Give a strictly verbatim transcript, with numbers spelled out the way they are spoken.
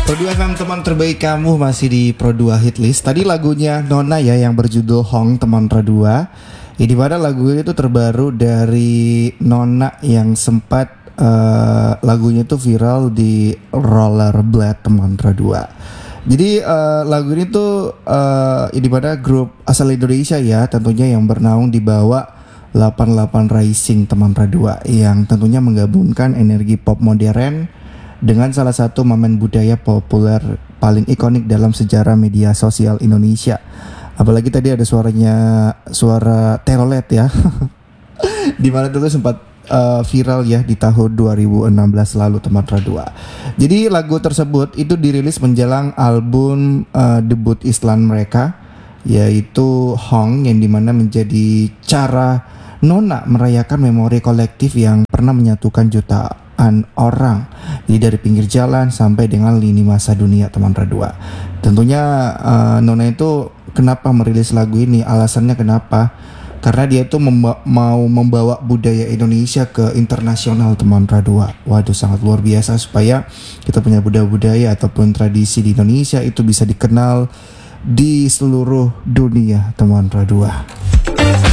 Pro dua F M teman terbaik kamu masih di Pro dua Hitlist. Tadi lagunya Nona ya yang berjudul Hong teman Pro dua. Ya, di mana lagu itu terbaru dari Nona yang sempat uh, lagunya itu viral di Rollerblade teman Pro dua. Jadi uh, lagu ini tuh uh, di mana grup asal Indonesia ya tentunya yang bernaung di bawah delapan puluh delapan Rising teman Pro dua yang tentunya menggabungkan energi pop modern dengan salah satu momen budaya populer paling ikonik dalam sejarah media sosial Indonesia. Apalagi tadi ada suaranya suara telolet ya. Dimana itu sempat uh, viral ya di tahun dua ribu enam belas lalu teman Pro dua. Jadi lagu tersebut itu dirilis menjelang album uh, debut Islam mereka, yaitu Hong, yang dimana menjadi cara Nona merayakan memori kolektif yang pernah menyatukan jutaan orang, jadi dari pinggir jalan sampai dengan lini masa dunia teman Pro dua. Tentunya uh, Nona itu kenapa merilis lagu ini, alasannya kenapa? Karena dia itu memba- mau membawa budaya Indonesia ke internasional teman Pro dua. Waduh, sangat luar biasa supaya kita punya budaya-budaya ataupun tradisi di Indonesia itu bisa dikenal di seluruh dunia teman Pro dua.